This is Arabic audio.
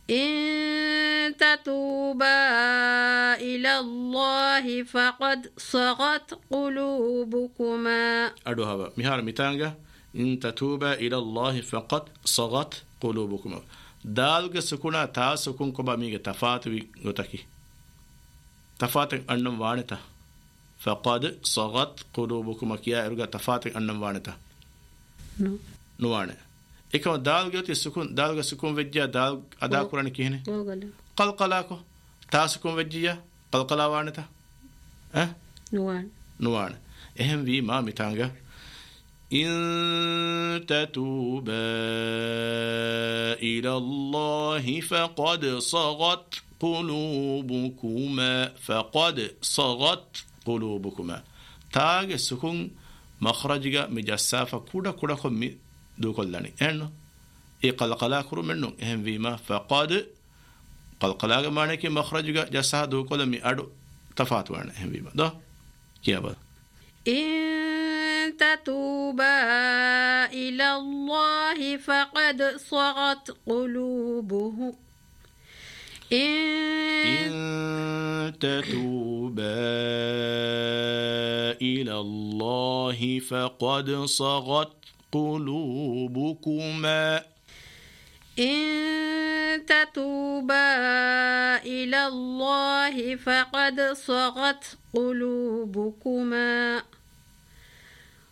إن تتوبا إلى الله فقد صغت قلوبكما أدوها مهار ميتانجا إن تتوبا إلى الله فقد صغت قلوبكما دالغ سكونا تا سكون كوبا ميغ تفاتوي غوتاكي تفاتك أنم وانتا فقد صغت قلوبكما كيا إرغا تفاتك أنم وانتا نوانه එකම දාල් ගියොත් දාල්ග සුකුම් වෙජ්ජා දාල් අදා කුරණ කියන්නේ කල්කලාකෝ තා සුකුම් වෙජ්ජියා කල්කලා වානත නුවාන එහෙම වී මා මිතාංග ඉන් තතුබා ඉලල්ලාහි ෆකඩ් සගත් قلوبكما فقد صغت قلوبكما تاج سكون مخرجك مجسافة كودا كودا خمي دو كلاني إنه قلقلا كرو منه هم فيما فقد قلقلا معنى كي مخرجك جسها دو كلامي أدو تفاتوانا هم فيما ده كيا بقى إن تتوبا إلى الله فقد صغت قلوبه إن تتوبا إلى الله فقد صغت قلوبكما إن تتوبا إلى الله فقد صغت قلوبكما